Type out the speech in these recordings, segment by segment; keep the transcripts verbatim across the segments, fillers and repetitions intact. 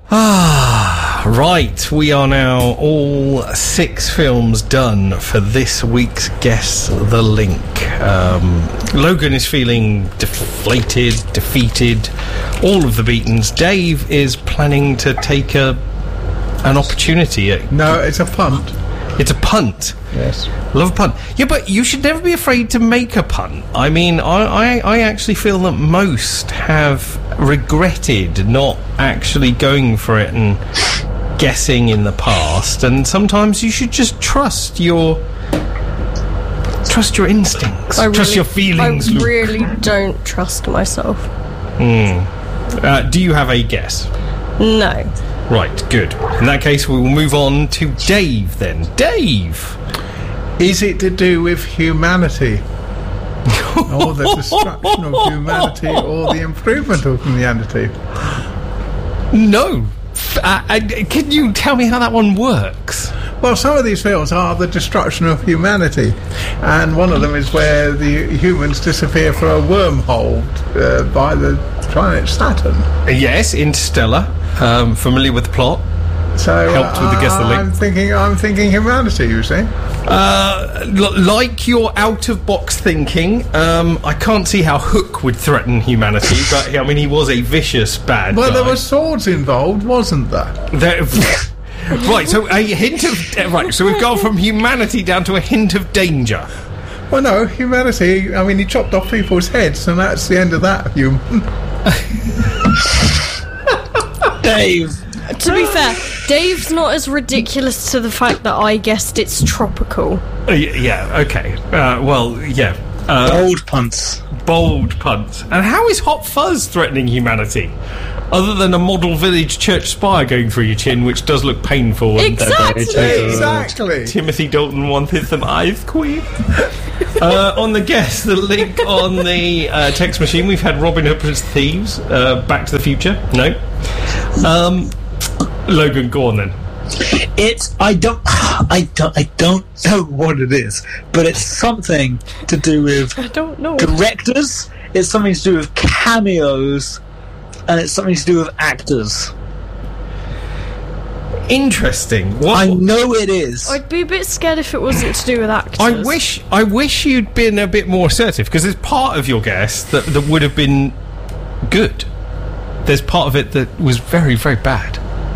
Ah, right. We are now all six films done for this week's Guess the Link. Um, Logan is feeling deflated, defeated, all of the beatings. Dave is planning to take a an opportunity. At, no, it's a punt. It's a punt. Yes. Love a punt. Yeah, but you should never be afraid to make a punt. I mean, I, I, I actually feel that most have regretted not actually going for it and guessing in the past, and sometimes you should just trust your trust your instincts. I really, trust your feelings. I Luke. really don't trust myself. Mm. Uh, do you have a guess? No. Right, good. In that case, we will move on to Dave then. Dave! Is it to do with humanity? Or the destruction of humanity, or the improvement of humanity? No. Uh, uh, can you tell me how that one works? Well, some of these films are the destruction of humanity, and one of them is where the humans disappear for a wormhole uh, by the planet Saturn. Yes, Interstellar. Um, familiar with the plot? So helped uh, with the Guess the Link. I'm thinking, I'm thinking humanity. You see, uh, l- like your out-of-box thinking. Um, I can't see how Hook would threaten humanity, but I mean, he was a vicious bad well, guy. there were swords involved, wasn't there? There, right. So a hint of uh, right. So we've gone from humanity down to a hint of danger. Well, no, humanity. I mean, he chopped off people's heads, and that's the end of that human. Dave. To be fair, Dave's not as ridiculous to the fact that I guessed it's tropical. Uh, yeah, okay. Uh, well, yeah. Uh, bold punts. Bold punts. And how is Hot Fuzz threatening humanity? Other than a model village church spire going through your chin, which does look painful. Exactly! And, uh, exactly! Timothy Dalton wanted some ice cream. uh, on the Guess the Link on the uh, text machine, we've had Robin Hood Prince of Thieves, uh, Back to the Future. No. Um... Logan, go on then. It's I don't I don't I don't know what it is, but it's something to do with I don't know. directors. It's something to do with cameos, and it's something to do with actors. Interesting. What? I know it is. I'd be a bit scared if it wasn't to do with actors. I wish I wish you'd been a bit more assertive, because there's part of your guess that that would have been good. There's part of it that was very, very bad.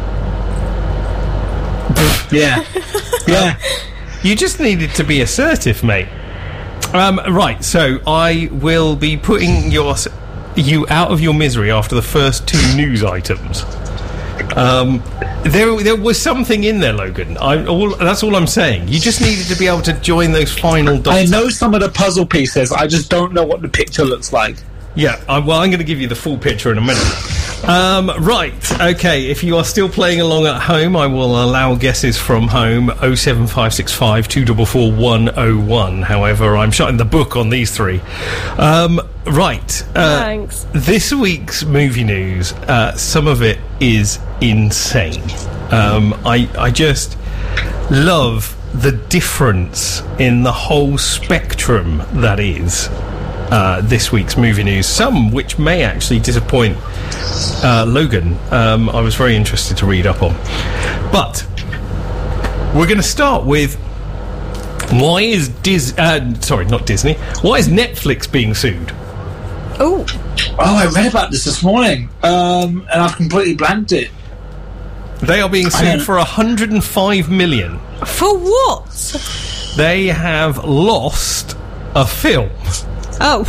Yeah. Yeah. You just needed to be assertive, mate. Um, right, so I will be putting your you out of your misery after the first two news items. Um, there, there was something in there, Logan. I, all, that's all I'm saying. You just needed to be able to join those final dots. I know some of the puzzle pieces. I just don't know what the picture looks like. Yeah, I, well, I'm going to give you the full picture in a minute. Um, right, okay, if you are still playing along at home, I will allow guesses from home, oh seven five six five, two four four, one oh one. However, I'm shutting the book on these three. Um, right. Uh, Thanks. This week's movie news, uh, some of it is insane. Um, I, I just love the difference in the whole spectrum that is Uh, this week's movie news, some which may actually disappoint uh, Logan. Um, I was very interested to read up on. But we're going to start with why is Dis? Uh, sorry, not Disney. Why is Netflix being sued? Oh, Oh, I read about this this morning, um, and I've completely blanked it. They are being sued for one hundred five million. for what? They have lost a film. Oh.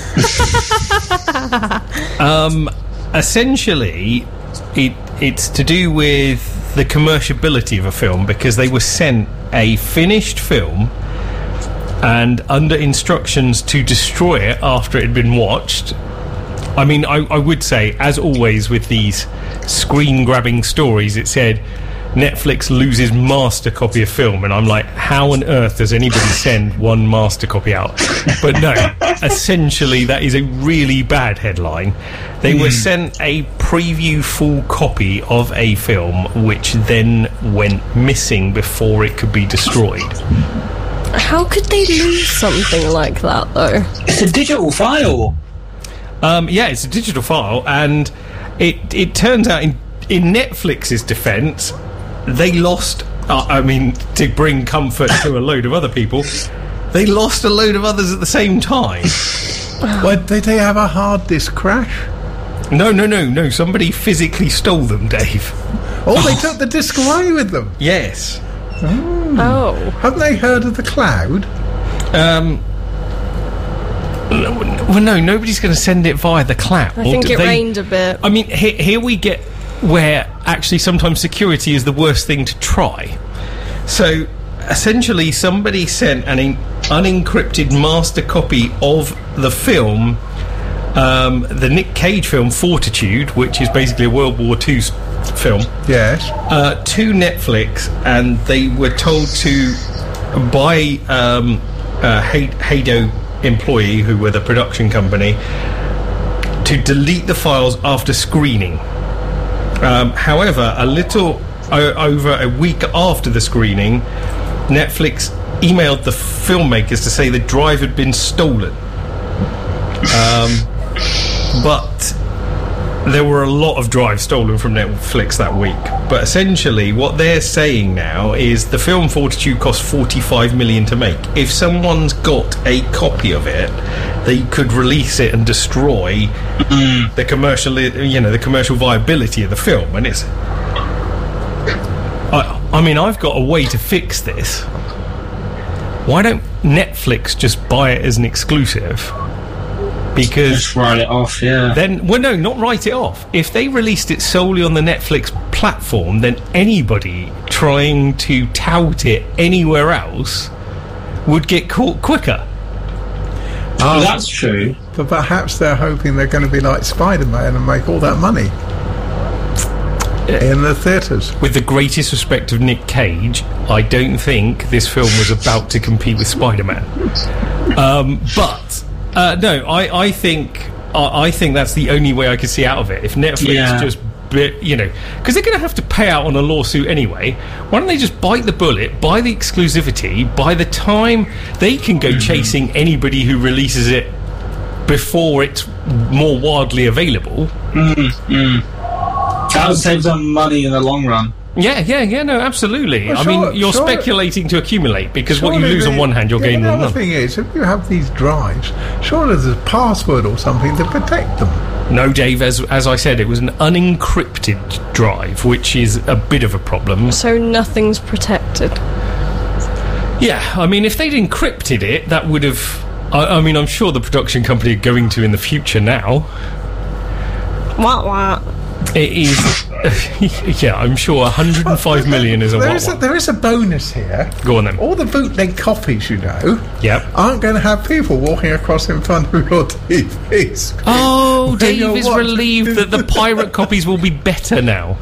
um, essentially, it it's to do with the commerciality of a film, because they were sent a finished film and under instructions to destroy it after it had been watched. I mean, I, I would say, as always with these screen-grabbing stories, it said Netflix loses master copy of film, and I'm like, how on earth does anybody send one master copy out? But no, essentially that is a really bad headline. They mm. were sent a preview full copy of a film which then went missing before it could be destroyed. How could they lose something like that, though? It's a digital file. Um, yeah, it's a digital file, and it it turns out in in Netflix's defence, they lost. Uh, I mean, to bring comfort to a load of other people, they lost a load of others at the same time. Well, did they have a hard disk crash? No, no, no, no. Somebody physically stole them, Dave. Oh, they took the disk away with them. Yes. Oh. Haven't they heard of the cloud? Um. Well, no, nobody's going to send it via the cloud. I think it They- rained a bit. I mean, here, here we get where actually sometimes security is the worst thing to try. So, essentially, somebody sent an in- unencrypted master copy of the film, um, the Nick Cage film Fortitude, which is basically a World War Two s- film, Yes. uh, to Netflix, and they were told to, by um, a Hay- Haydo employee, who were the production company, to delete the files after screening. Um, however, a little o- over a week after the screening, Netflix emailed the filmmakers to say the drive had been stolen. Um, but there were a lot of drives stolen from Netflix that week. But essentially, what they're saying now is the film Fortitude cost forty-five million to make. If someone's got a copy of it, they could release it and destroy the commercial, you know, the commercial viability of the film. And it's, I, I mean, I've got a way to fix this. Why don't Netflix just buy it as an exclusive? Because Just write it off, yeah. then, well, no, not write it off. If they released it solely on the Netflix platform, then anybody trying to tout it anywhere else would get caught quicker. Oh, that's true. But perhaps they're hoping they're going to be like Spider-Man and make all that money in the theatres. With the greatest respect of Nick Cage, I don't think this film was about to compete with Spider-Man. Um, but uh, no, I, I think I, I think that's the only way I could see out of it. If Netflix Yeah. just, bit, you know, because they're going to have to pay out on a lawsuit anyway. Why don't they just bite the bullet, buy the exclusivity? By the time they can go chasing anybody who releases it before it's more widely available. That would save them money in the long run. Yeah, yeah, yeah, no, absolutely. Well, I sure, mean, you're sure. speculating to accumulate, because what you Surely lose on the- one hand, you're yeah, gaining the on other another. thing is, if you have these drives, surely there's a password or something to protect them. No, Dave, as, as I said, it was an unencrypted drive, which is a bit of a problem. So nothing's protected. Yeah, I mean, if they'd encrypted it, that would have... I, I mean, I'm sure the production company are going to in the future now. What, what? It is... yeah, I'm sure one hundred five million is a there what, is a, what. there is a bonus here. Go on then. All the bootleg copies, you know, Yep. aren't going to have people walking across in front of your T Vs. Oh, When Dave you're is watching- relieved that the pirate copies will be better now.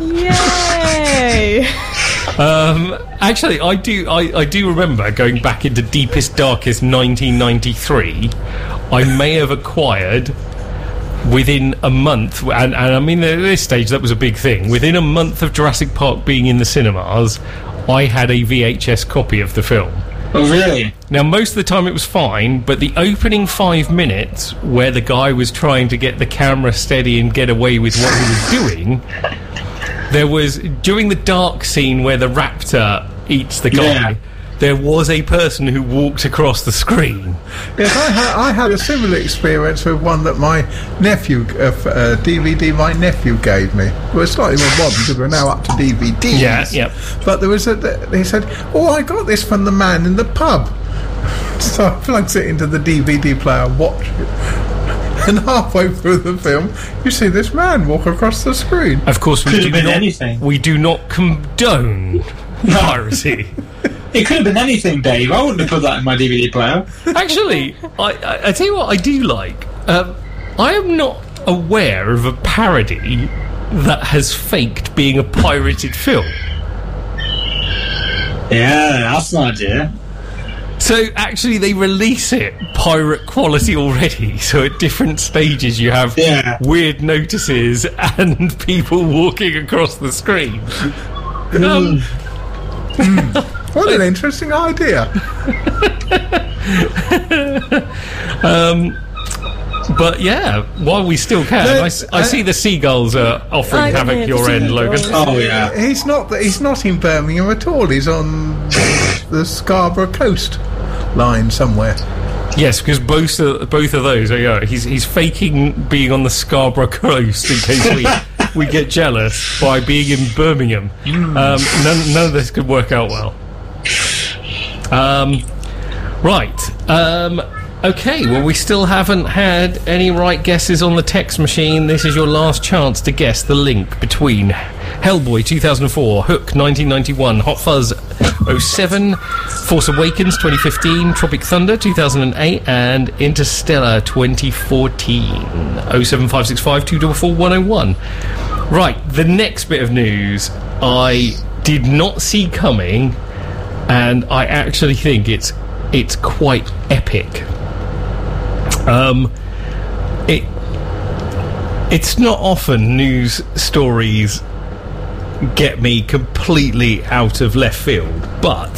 Yay! Um, actually, I do. I, I do remember going back into deepest, darkest nineteen ninety-three. I may have acquired within a month, and, and I mean at this stage that was a big thing. Within a month of Jurassic Park being in the cinemas, I had a V H S copy of the film. Oh, really? Now, most of the time it was fine, but the opening five minutes, where the guy was trying to get the camera steady and get away with what he was doing, there was, during the dark scene where the raptor eats the guy, Yeah. there was a person who walked across the screen. Yes, I had, I had a similar experience with one that my nephew, uh, f- uh, D V D my nephew gave me. Well, slightly more modern because we're now up to D V Ds. Yeah, yep. But there was a, they said, oh, I got this from the man in the pub. So I plugs it into the D V D player and watch it. And halfway through the film, you see this man walk across the screen. Of course, we Could do have been not, anything. we do not condone piracy. It could have been anything, Dave. I wouldn't have put that in my D V D player. Actually, I, I, I tell you what I do like. Um, I am not aware of a parody that has faked being a pirated film. Yeah, that's an idea. So actually, they release it pirate quality already. So at different stages, you have Yeah. weird notices and people walking across the screen. Um, What an interesting idea. But yeah, while we still can, No, I, s- I see the seagulls are offering I can havoc hear your the end, Logan. seagulls. Oh yeah. He's not. He's not in Birmingham at all. He's on the Scarborough coast line somewhere. Yes, because both of, both of those, are, yeah, he's he's faking being on the Scarborough coast in case we we get jealous by being in Birmingham. Um, none, none of this could work out well. Um, right. Um, okay. Well, we still haven't had any right guesses on the text machine. This is your last chance to guess the link between Hellboy two thousand four, Hook nineteen ninety-one, Hot Fuzz oh seven, Force Awakens twenty fifteen, Tropic Thunder two thousand eight, and Interstellar twenty fourteen. oh seven five six five two four four one oh one. Right, the next bit of news I did not see coming, and I actually think it's it's quite epic. Um, it it's not often news stories get me completely out of left field, but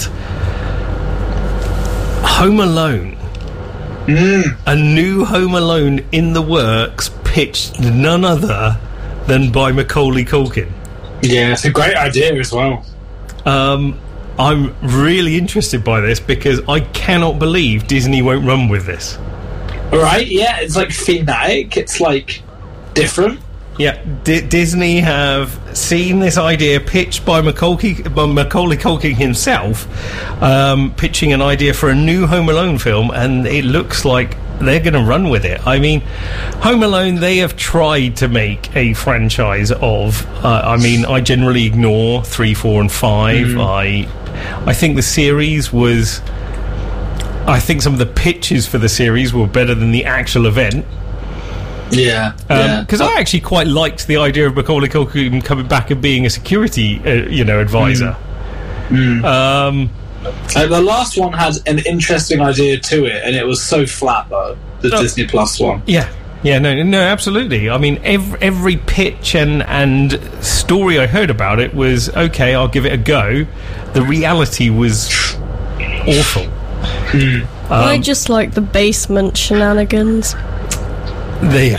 Home Alone, Mm. a new Home Alone in the works, pitched none other than by Macaulay Culkin. Yeah, it's a great idea as well. Um, I'm really interested by this because I cannot believe Disney won't run with this. Right? Yeah, it's like thematic. It's like different. Yeah, D- Disney have seen this idea pitched by Macaulay, by Macaulay Culkin himself, um, pitching an idea for a new Home Alone film, and it looks like they're going to run with it. I mean, Home Alone, they have tried to make a franchise of. Uh, I mean, I generally ignore three, four, and five. Mm. I, I think the series was. I think some of the pitches for the series were better than the actual event. Yeah, because um, I actually quite liked the idea of Macaulay Culkin coming back and being a security, uh, you know, advisor. Mm. Mm. Um, uh, the last one had an interesting idea to it, and it was so flat though. The oh, Disney Plus one. Yeah, yeah, no, no, absolutely. I mean, every, every pitch and and story I heard about it was okay. I'll give it a go. The reality was awful. Mm. Um, I just like the basement shenanigans. They,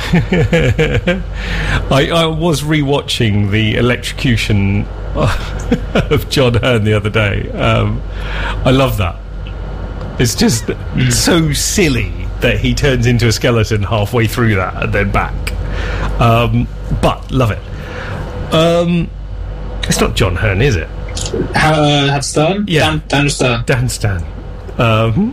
I, I was rewatching the electrocution of John Hearn the other day. Um, I love that. It's just mm. so silly that he turns into a skeleton halfway through that and then back. Um, but love it. Um, it's not John Hearn, is it? Uh, had Stern? Yeah, Dan, Dan Stern. Dan Stern. Um,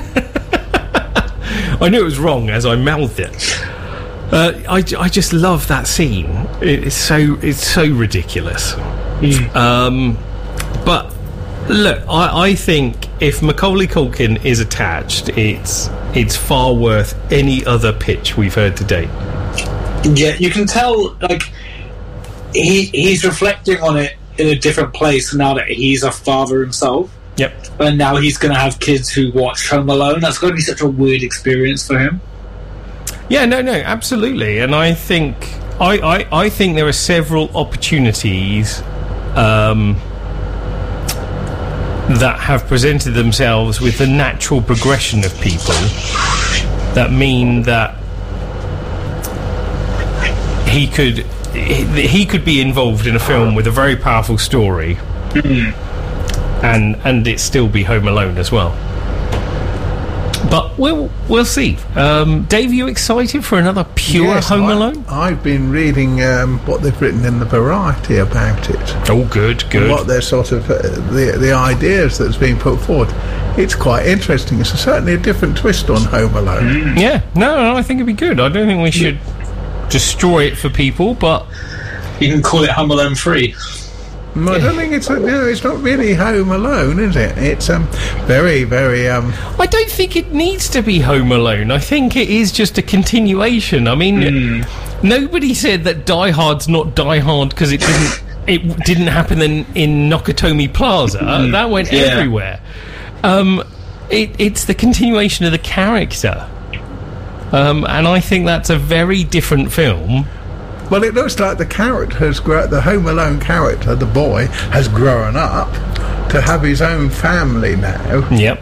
I knew it was wrong as I mouthed it. Uh, I, I just love that scene. It's so it's so ridiculous. Mm. Um, but look, I, I think if Macaulay Culkin is attached, it's it's far worth any other pitch we've heard to date. Yeah, you can tell. Like he he's reflecting on it in a different place now that he's a father himself. Yep. And now he's going to have kids who watch Home Alone. That's going to be such a weird experience for him. Yeah, no, no, absolutely. And I think I, I, I think there are several opportunities um, that have presented themselves with the natural progression of people that mean that he could he, he could be involved in a film with a very powerful story. Mm-hmm. And and it still be Home Alone as well. But we'll we'll see. Um, Dave, are you excited for another pure yes, Home I, Alone? I've been reading um, what they've written in the Variety about it. Oh, good, good. And what they're sort of uh, the the ideas that's being put forward. It's quite interesting. It's a, certainly a different twist on Home Alone. Mm. Yeah, no, no, I think it'd be good. I don't think we should destroy it for people, but you can call it Home Alone Free. I don't think it's you know, it's not really Home Alone, is it? It's um very very um. I don't think it needs to be Home Alone. I think it is just a continuation. I mean, mm. nobody said that Die Hard's not Die Hard because it didn't it didn't happen in in Nakatomi Plaza. Mm. That went yeah. everywhere. Um, it, it's the continuation of the character, um, and I think that's a very different film. Well, it looks like the character has grown, the Home Alone character, the boy, has grown up to have his own family now. Yep.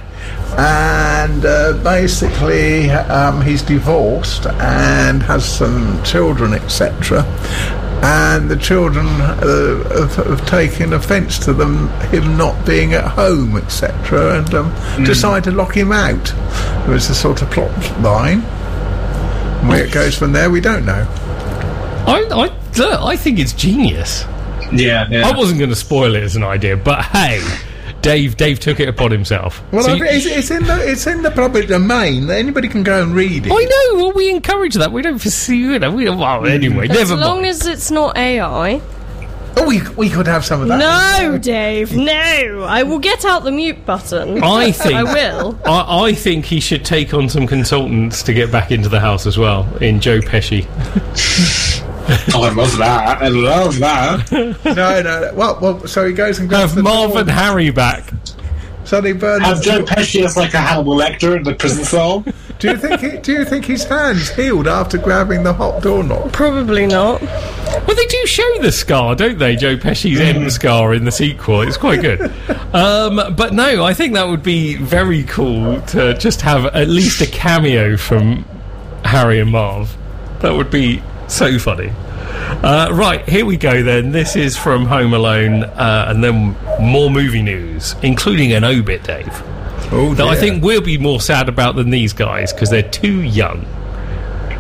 and uh, basically um, he's divorced and has some children, et cetera. And the children uh, have, have taken offence to them, him not being at home, et cetera, and um, mm. decide to lock him out. It was a sort of plot line. Where it goes from there, we don't know. I, I, look, I think it's genius. Yeah, yeah. I wasn't going to spoil it as an idea, but hey, Dave, Dave took it upon himself. Well, so I, it's, it's in the it's in the public domain. Anybody can go and read it. I know. Well, we encourage that. We don't pursue it. We don't, well, anyway, as never long mind. as it's not A I. Oh, we we could have some of that. No, Dave, no. I will get out the mute button. I think I will. I, I think he should take on some consultants to get back into the house as well. In Joe Pesci. Oh, I love that. I love that. No, no. Well, well. So he goes and grabs Have the Marv door. and Harry back. So he burns. Have Joe Pesci as like a Hannibal Lecter in the prison cell. Do you think? He, do you think his hands healed after grabbing the hot doorknob? Probably not. Well, they do show the scar, don't they? Joe Pesci's M scar in the sequel. It's quite good. Um, but no, I think that would be very cool to just have at least a cameo from Harry and Marv. That would be so funny. Uh, right, here we go then. This is from Home Alone, uh, and then more movie news, including an obit, Dave. Oh, That I dear. think we'll be more sad about than these guys, because they're too young.